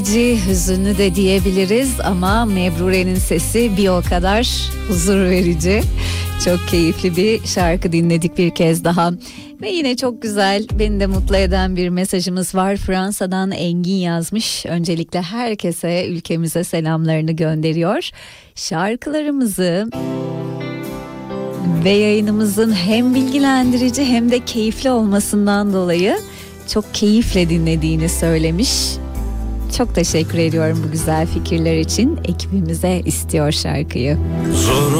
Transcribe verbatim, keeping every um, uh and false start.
Hüzünlü de diyebiliriz ama Mebrure'nin sesi bir o kadar huzur verici. Çok keyifli bir şarkı dinledik bir kez daha. Ve yine çok güzel, beni de mutlu eden bir mesajımız var. Fransa'dan Engin yazmış. Öncelikle herkese, ülkemize selamlarını gönderiyor. Şarkılarımızı ve yayınımızın hem bilgilendirici hem de keyifli olmasından dolayı çok keyifle dinlediğini söylemiş. Çok teşekkür ediyorum bu güzel fikirler için. Ekibimize istiyor şarkıyı. Zor